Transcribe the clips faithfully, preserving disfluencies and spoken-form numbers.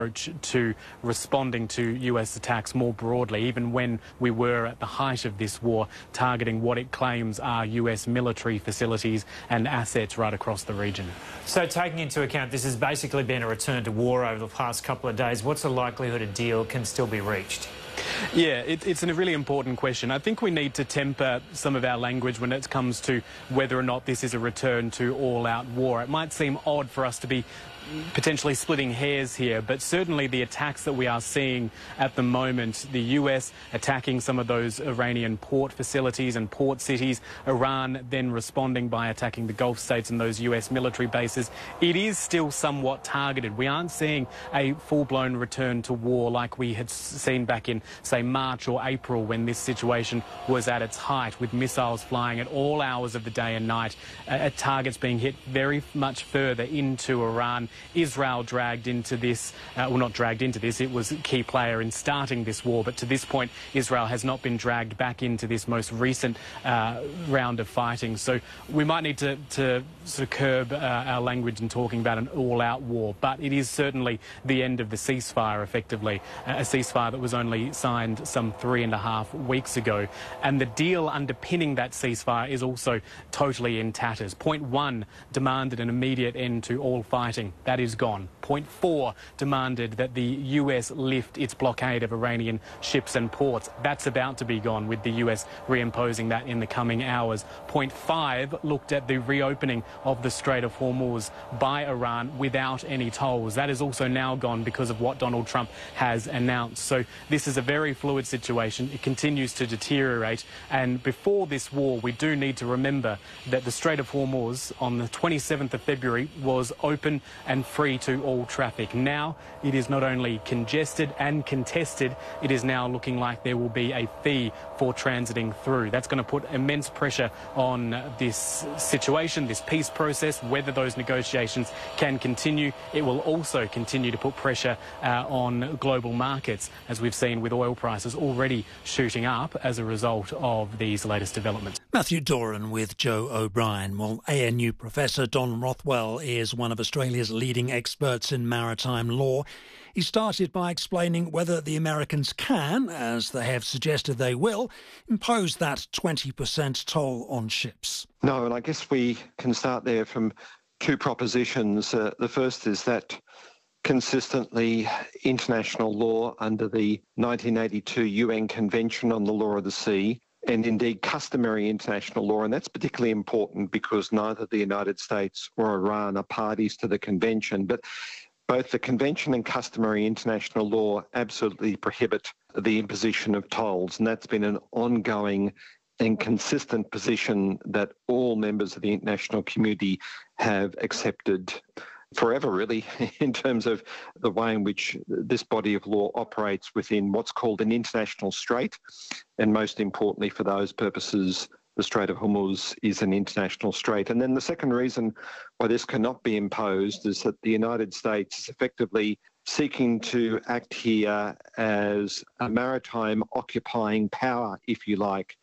approach to responding to U S attacks more broadly, even when we were at the height of this war, targeting what it claims are U S military facilities and assets right across the region. So taking into account this has basically been a return to war over the past couple of days, what's the likelihood a deal can still be reached? Yeah, it, it's a really important question. I think we need to temper some of our language when it comes to whether or not this is a return to all-out war. It might seem odd for us to be potentially splitting hairs here, but certainly the attacks that we are seeing at the moment, the U S attacking some of those Iranian port facilities and port cities, Iran then responding by attacking the Gulf states and those U S military bases, it is still somewhat targeted. We aren't seeing a full-blown return to war like we had seen back in, say, March or April when this situation was at its height, with missiles flying at all hours of the day and night, uh, targets being hit very much further into Iran. Israel dragged into this, uh, well, not dragged into this, it was a key player in starting this war, but to this point, Israel has not been dragged back into this most recent uh, round of fighting. So we might need to, to sort of curb uh, our language in talking about an all-out war, but it is certainly the end of the ceasefire, effectively, a ceasefire that was only signed some three and a half weeks ago. And the deal underpinning that ceasefire is also totally in tatters. Point one demanded an immediate end to all fighting. That is gone. Point four demanded that the U S lift its blockade of Iranian ships and ports. That's about to be gone, with the U S reimposing that in the coming hours. Point five looked at the reopening of the Strait of Hormuz by Iran without any tolls. That is also now gone because of what Donald Trump has announced. So this is a very fluid situation. It continues to deteriorate. And before this war, we do need to remember that the Strait of Hormuz on the twenty-seventh of February was open and free to all traffic. Now it is not only congested and contested, it is now looking like there will be a fee for transiting through. That's going to put immense pressure on this situation, this peace process, whether those negotiations can continue. It will also continue to put pressure uh, on global markets, as we've seen with oil prices already shooting up as a result of these latest developments. Matthew Doran with Joe O'Brien. Well, A N U professor Don Rothwell is one of Australia's leading experts in maritime law. He started by explaining whether the Americans can, as they have suggested they will, impose that twenty percent toll on ships. No, and I guess we can start there from two propositions. Uh, the first is that consistently international law under the nineteen eighty-two U N Convention on the Law of the Sea, and indeed customary international law, and that's particularly important because neither the United States or Iran are parties to the convention, but both the convention and customary international law absolutely prohibit the imposition of tolls, and that's been an ongoing and consistent position that all members of the international community have accepted forever, really, in terms of the way in which this body of law operates within what's called an international strait. And most importantly, for those purposes, the Strait of Hormuz is an international strait. And then the second reason why this cannot be imposed is that the United States is effectively seeking to act here as a maritime occupying power, if you like,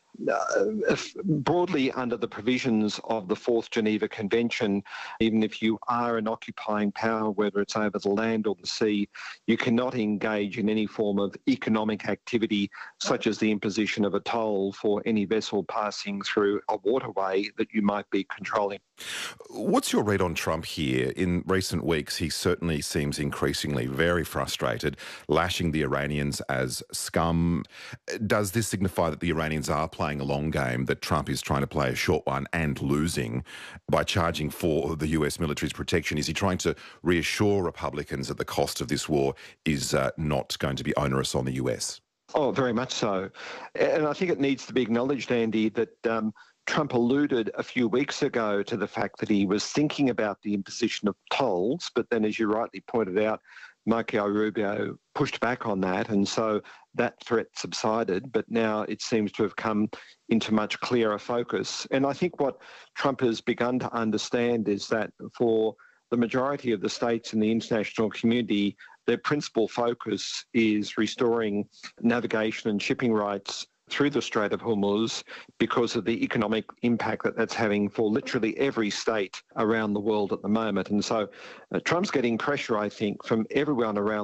Uh, broadly under the provisions of the Fourth Geneva Convention. Even if you are an occupying power, whether it's over the land or the sea, you cannot engage in any form of economic activity such as the imposition of a toll for any vessel passing through a waterway that you might be controlling. What's your read on Trump here? In recent weeks, he certainly seems increasingly very frustrated, lashing the Iranians as scum. Does this signify that the Iranians are playing playing a long game, that Trump is trying to play a short one and losing by charging for the U S military's protection? Is he trying to reassure Republicans that the cost of this war is uh, not going to be onerous on the U S? Oh, very much so. And I think it needs to be acknowledged, Andy, that um, Trump alluded a few weeks ago to the fact that he was thinking about the imposition of tolls, but then, as you rightly pointed out, Marco Rubio pushed back on that, and so that threat subsided, but now it seems to have come into much clearer focus. And I think what Trump has begun to understand is that for the majority of the states in the international community, their principal focus is restoring navigation and shipping rights through the Strait of Hormuz because of the economic impact that that's having for literally every state around the world at the moment. And so uh, Trump's getting pressure, I think, from everyone around